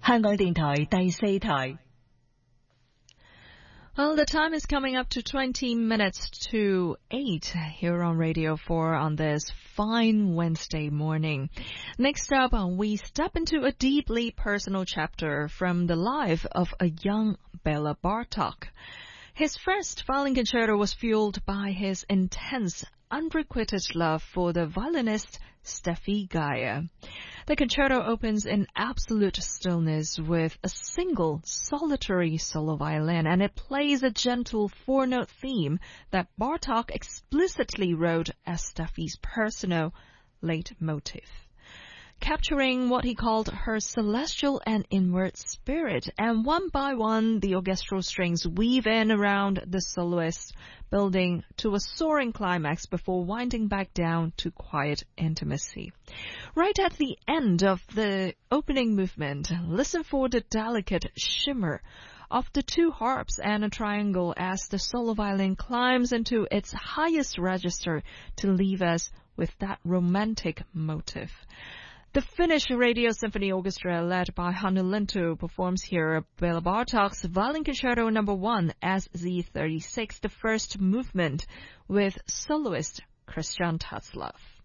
香港電台第四台。 Well, the time is coming up to 20 minutes to 8 here on Radio 4 on this fine Wednesday morning. Next up, we step into a deeply personal chapter from the life of a young Bela Bartok. His first violin concerto was fueled by his intense, unrequited love for the violinist Steffi Gaia. The concerto opens in absolute stillness with a single solitary solo violin, and it plays a gentle four-note theme that Bartok explicitly wrote as Steffi's personal leitmotif, capturing what he called her celestial and inward spirit. And one by one, the orchestral strings weave in around the soloist, building to a soaring climax before winding back down to quiet intimacy. Right at the end of the opening movement, listen for the delicate shimmer of the two harps and a triangle as the solo violin climbs into its highest register to leave us with that romantic motif. The Finnish Radio Symphony Orchestra, led by Hannu Lintu, performs here Bela Bartok's Violin Concerto No. 1 SZ-36, the first movement, with soloist Christian Tatzlaff.